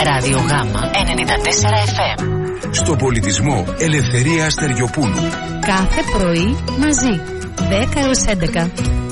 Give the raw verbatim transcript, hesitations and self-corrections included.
Ραδιογάμα ενενήντα τέσσερα εφ εμ. Στο πολιτισμό Ελευθερία Αστεριοπούλου. Κάθε πρωί μαζί, δέκα έως έντεκα.